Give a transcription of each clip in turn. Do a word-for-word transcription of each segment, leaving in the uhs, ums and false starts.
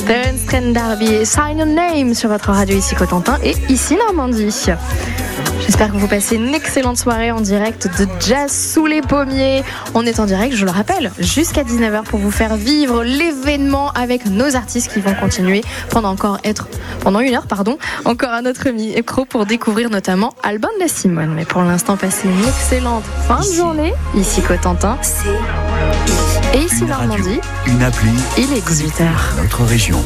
Terence Trent D'Arby et Sign Your Name sur votre radio ici Cotentin et ici Normandie. J'espère que vous passez une excellente soirée en direct de Jazz sous les pommiers. On est en direct, je le rappelle, jusqu'à dix-neuf heures pour vous faire vivre l'événement avec nos artistes qui vont continuer pendant encore être pendant une heure, pardon, encore à notre micro pour découvrir notamment Alban de la Simone. Mais pour l'instant, passez une excellente fin de journée ici Cotentin et ici une Normandie. Radio, une appli. Il est dix-huit heures. Notre région.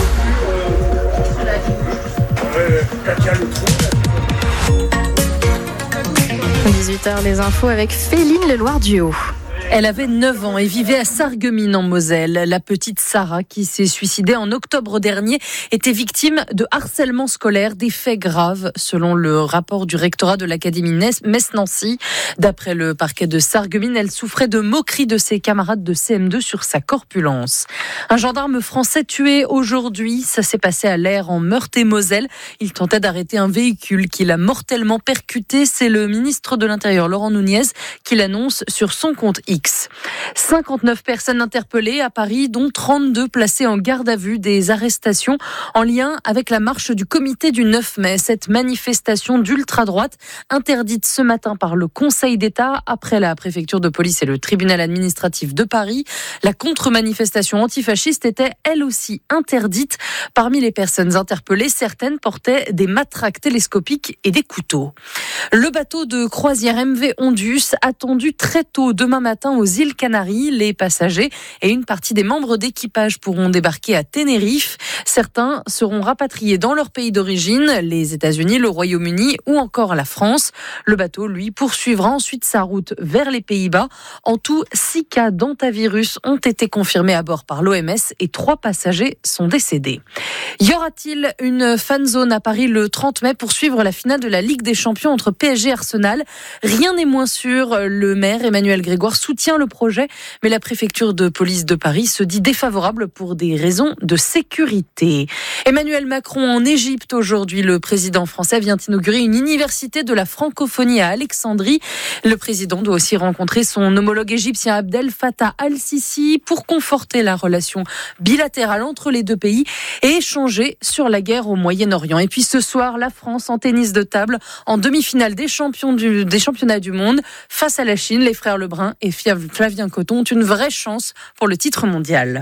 dix-huit heures, les infos avec Féline Leloir Duo. Elle avait neuf ans et vivait à Sarreguemines en Moselle. La petite Sarah, qui s'est suicidée en octobre dernier, était victime de harcèlement scolaire, des faits graves, selon le rapport du rectorat de l'Académie Metz-Nancy. D'après le parquet de Sarreguemines, elle souffrait de moqueries de ses camarades de C M deux sur sa corpulence. Un gendarme français tué aujourd'hui. Ça s'est passé à l'Aire en Meurthe-et-Moselle. Il tentait d'arrêter un véhicule qui l'a mortellement percuté. C'est le ministre de l'Intérieur, Laurent Nunez, qui l'annonce sur son compte X. cinquante-neuf personnes interpellées à Paris, dont trente-deux placées en garde à vue. Des arrestations en lien avec la marche du comité du neuf mai. Cette manifestation d'ultra-droite interdite ce matin par le Conseil d'État après la préfecture de police et le tribunal administratif de Paris. La contre-manifestation antifasciste était elle aussi interdite. Parmi les personnes interpellées, certaines portaient des matraques télescopiques et des couteaux. Le bateau de croisière M V Ondus attendu très tôt demain matin aux îles Canaries. Les passagers et une partie des membres d'équipage pourront débarquer à Tenerife. Certains seront rapatriés dans leur pays d'origine, les États-Unis, le Royaume-Uni ou encore la France. Le bateau, lui, poursuivra ensuite sa route vers les Pays-Bas. En tout, six cas d'hantavirus ont été confirmés à bord par l'O M S et trois passagers sont décédés. Y aura-t-il une fan zone à Paris le trente mai pour suivre la finale de la Ligue des Champions entre P S G et Arsenal? Rien n'est moins sûr. Le maire Emmanuel Grégoire soutient le projet, mais la préfecture de police de Paris se dit défavorable pour des raisons de sécurité. Emmanuel Macron en Égypte aujourd'hui. Le président français vient inaugurer une université de la francophonie à Alexandrie. Le président doit aussi rencontrer son homologue égyptien Abdel Fattah al-Sisi pour conforter la relation bilatérale entre les deux pays et échanger sur la guerre au Moyen-Orient. Et puis ce soir, la France en tennis de table en demi-finale des, champions du, des championnats du monde face à la Chine. Les frères Lebrun et Flavien Coton ont une vraie chance pour le titre mondial.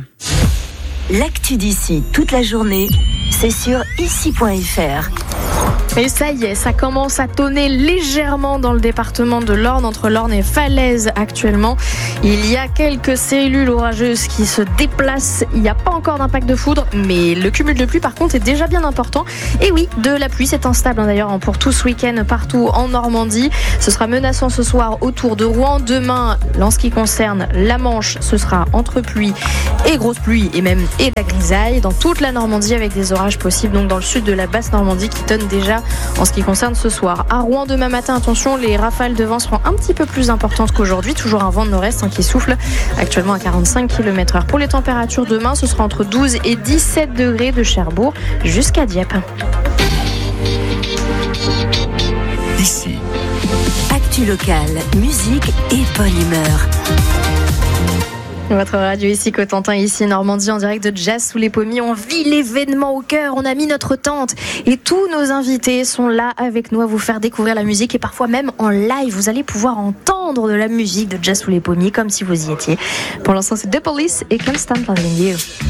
L'actu d'ici toute la journée, c'est sur ici point f r. Et ça y est, ça commence à tonner légèrement dans le département de l'Orne, entre l'Orne et Falaise actuellement. Il y a quelques cellules orageuses qui se déplacent. Il n'y a pas encore d'impact de foudre, mais le cumul de pluie par contre est déjà bien important. Et oui, de la pluie, c'est instable hein, d'ailleurs pour tout ce week-end partout en Normandie. Ce sera menaçant ce soir autour de Rouen. Demain, en ce qui concerne la Manche, ce sera entre pluie et grosse pluie et même et la grisaille dans toute la Normandie avec des orages possibles. Donc dans le sud de la basse Normandie qui tonne déjà en ce qui concerne ce soir. À Rouen, demain matin, attention, les rafales de vent seront un petit peu plus importantes qu'aujourd'hui. Toujours un vent de nord-est hein, qui souffle actuellement à quarante-cinq kilomètres heure. Pour les températures demain, ce sera entre douze et dix-sept degrés de Cherbourg jusqu'à Dieppe. Ici. Actu locale, musique et bonne humeur. Votre radio ici Cotentin, ici Normandie en direct de Jazz sous les pommiers. On vit l'événement au cœur, on a mis notre tente et tous nos invités sont là avec nous à vous faire découvrir la musique et parfois même en live. Vous allez pouvoir entendre de la musique de Jazz sous les pommiers comme si vous y étiez. Pour l'instant c'est The Police et Can't Stand Loving You.